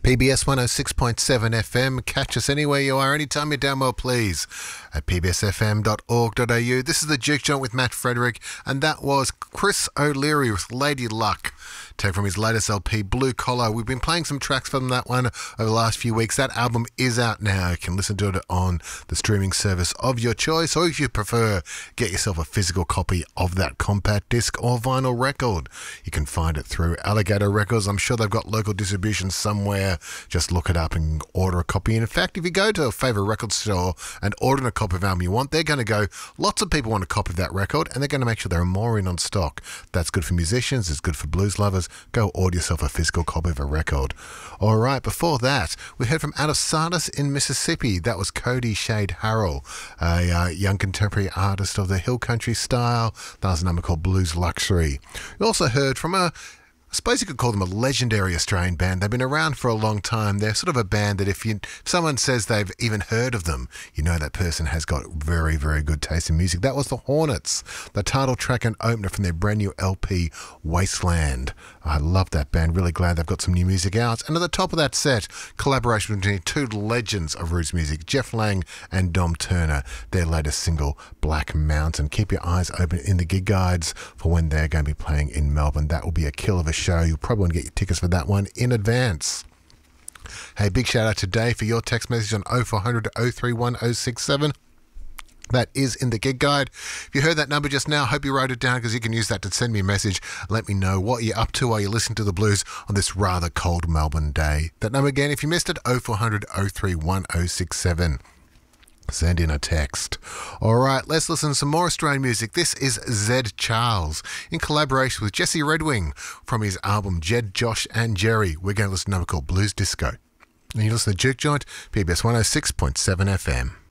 PBS 106.7 FM. Catch us anywhere you are, anytime you're down, well, please, at pbsfm.org.au. This is the Juke Joint with Matt Frederick, and that was Chris O'Leary with Lady Luck, taken from his latest LP, Blue Collar. We've been playing some tracks from that one over the last few weeks. That album is out now. You can listen to it on the streaming service of your choice, or if you prefer, get yourself a physical copy of that compact disc or vinyl record. You can find it through Alligator Records. I'm sure they've got local distribution somewhere. Just look it up and order a copy. And in fact, if you go to a favourite record store and order a copy of the album you want, they're going to go, lots of people want a copy of that record, and they're going to make sure there are more in on stock. That's good for musicians. It's good for blues lovers. Go order yourself a physical copy of a record. All right, before that, we heard from out of Sardis in Mississippi. That was Cody Shade Harrell, a young contemporary artist of the hill country style. That was a number called Blues Luxury. We also heard from I suppose you could call them a legendary Australian band. They've been around for a long time. They're sort of a band that if someone says they've even heard of them, you know that person has got very, very good taste in music. That was the Hornets, the title track and opener from their brand new LP, Wasteland. I love that band. Really glad they've got some new music out. And at the top of that set, collaboration between two legends of roots music, Jeff Lang and Dom Turner. Their latest single, Black Mountain. Keep your eyes open in the gig guides for when they're going to be playing in Melbourne. That will be a kill of a show. You'll probably want to get your tickets for that one in advance. Hey, big shout out to Dave for your text message on 0400 031 067. That is in the gig guide. If you heard that number just now, hope you wrote it down because you can use that to send me a message. Let me know what you're up to while you listen to the blues on this rather cold Melbourne day. That number again, if you missed it, 0400 031 067. Send in a text. All right, let's listen to some more Australian music. This is Zed Charles in collaboration with Jesse Redwing from his album Jed, Josh and Jerry. We're going to listen to a number called Blues Disco. And you listen to Juke Joint, PBS 106.7 FM.